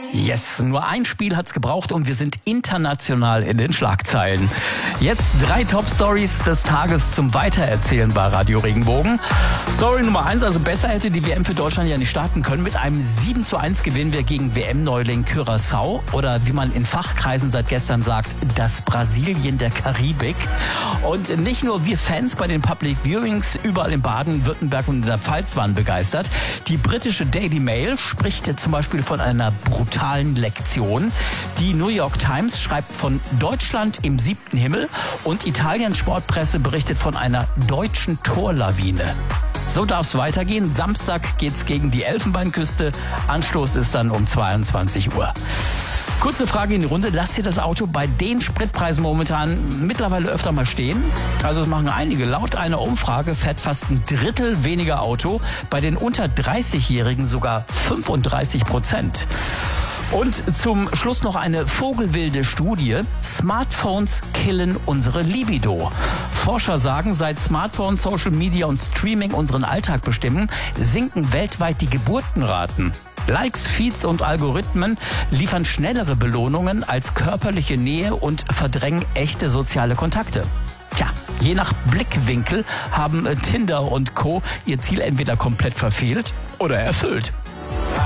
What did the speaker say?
Yes, nur ein Spiel hat's gebraucht und wir sind international in den Schlagzeilen. Jetzt 3 Top-Stories des Tages zum Weitererzählen bei Radio Regenbogen. Story Nummer 1, also besser hätte die WM für Deutschland ja nicht starten können. Mit einem 7:1 gewinnen wir gegen WM-Neuling Curaçao oder wie man in Fachkreisen seit gestern sagt, das Brasilien der Karibik. Und nicht nur wir Fans bei den Public Viewings überall in Baden-Württemberg und in der Pfalz waren begeistert. Die britische Daily Mail spricht zum Beispiel von einer brutalen Lektion. Die New York Times schreibt von Deutschland im 7. Himmel und Italiens Sportpresse berichtet von einer deutschen Torlawine. So darf es weitergehen. Samstag geht's gegen die Elfenbeinküste. Anstoß ist dann um 22 Uhr. Kurze Frage in die Runde. Lasst ihr das Auto bei den Spritpreisen momentan mittlerweile öfter mal stehen? Also es machen einige. Laut einer Umfrage fährt fast ein Drittel weniger Auto. Bei den unter 30-Jährigen sogar 35%. Und zum Schluss noch eine vogelwilde Studie. Smartphones killen unsere Libido. Forscher sagen, seit Smartphones, Social Media und Streaming unseren Alltag bestimmen, sinken weltweit die Geburtenraten. Likes, Feeds und Algorithmen liefern schnellere Belohnungen als körperliche Nähe und verdrängen echte soziale Kontakte. Tja, je nach Blickwinkel haben Tinder und Co. ihr Ziel entweder komplett verfehlt oder erfüllt.